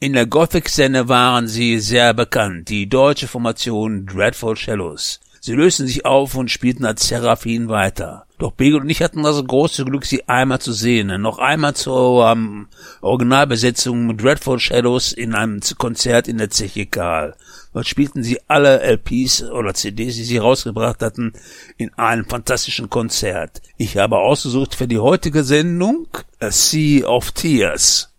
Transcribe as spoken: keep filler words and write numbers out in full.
In der Gothic-Szene waren sie sehr bekannt, die deutsche Formation Dreadful Shallows. Sie lösten sich auf und spielten als Seraphim weiter. Doch Begot und ich hatten das große Glück, sie einmal zu sehen. Noch einmal zur ähm, Originalbesetzung Dreadful Shallows in einem Konzert in der Zeche Karl. Dort spielten sie alle L Ps oder C Ds, die sie rausgebracht hatten, in einem fantastischen Konzert. Ich habe ausgesucht für die heutige Sendung A Sea of Tears.